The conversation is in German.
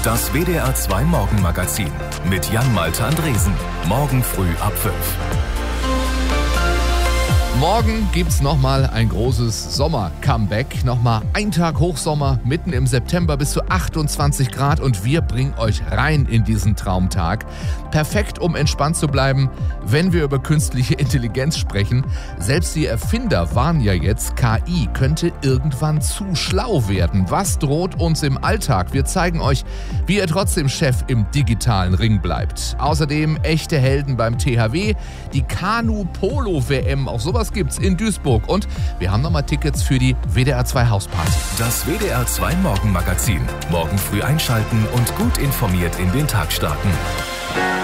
Das WDR 2 Morgenmagazin mit Jan-Malte Andresen. Morgen früh ab 5. Morgen gibt's nochmal ein großes Sommer-Comeback. Nochmal ein Tag Hochsommer, mitten im September bis zu 28 Grad und wir bringen euch rein in diesen Traumtag. Perfekt, um entspannt zu bleiben, wenn wir über künstliche Intelligenz sprechen. Selbst die Erfinder warnen ja jetzt, KI könnte irgendwann zu schlau werden. Was droht uns im Alltag? Wir zeigen euch, wie ihr trotzdem Chef im digitalen Ring bleibt. Außerdem echte Helden beim THW, die Kanu-Polo-WM, auch sowas gibt's in Duisburg. Und wir haben nochmal Tickets für die WDR 2 Hausparty. Das WDR 2 Morgenmagazin. Morgen früh einschalten und gut informiert in den Tag starten.